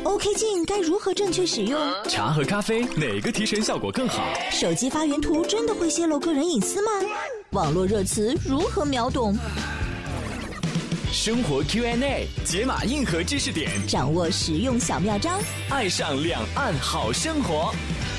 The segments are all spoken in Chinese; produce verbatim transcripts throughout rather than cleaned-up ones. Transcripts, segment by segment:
OK 镜该如何正确使用？ 茶和咖啡哪个提神效果更好？ 手机发原图真的会泄露个人隐私吗？网络热词如何秒懂？ 生活 Q and A 解码硬核知识点， 掌握实用小妙招， 爱上两岸好生活。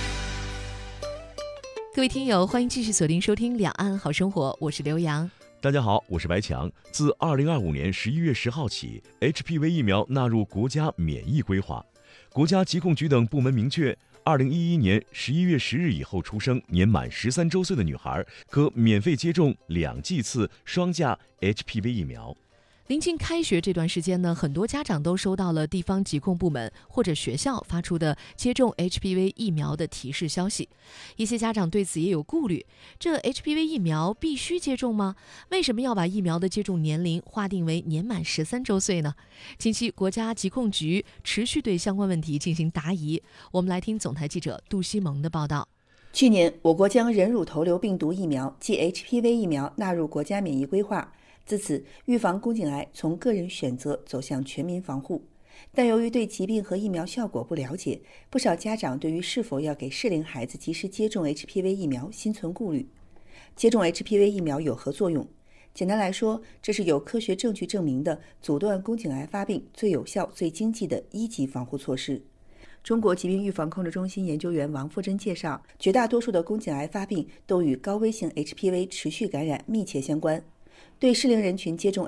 各位听友，欢迎继续锁定收听《两岸好生活》，我是刘洋。 大家好，我是白强。自二零二五年十一月十号起 ，H P V 疫苗纳入国家免疫规划。国家疾控局等部门明确，二零一一年十一月十日以后出生、年满十三周岁的女孩，可免费接种两剂次双价 H P V 疫苗。 临近开学这段时间呢，很多家长都收到了地方疾控部门或者学校发出的接种 H P V 疫苗的提示消息。一些家长对此也有顾虑，这 H P V 疫苗必须接种吗？为什么要把疫苗的接种年龄划定为年满十三周岁呢？近期国家疾控局持续对相关问题进行答疑。我们来听总台记者杜西蒙的报道。 去年，我国将人乳头瘤病毒疫苗即 H P V 疫苗纳入国家免疫规划。自此，预防宫颈癌从个人选择走向全民防护。但由于对疾病和疫苗效果不了解，不少家长对于是否要给适龄孩子及时接种 H P V 疫苗心存顾虑。接种 H P V 疫苗有何作用？简单来说，这是有科学证据证明的阻断宫颈癌发病最有效、最经济的一级防护措施。中国疾病预防控制中心研究员王富珍介绍，绝大多数的宫颈癌发病都与高危型 H P V 持续感染密切相关。对适龄人群接种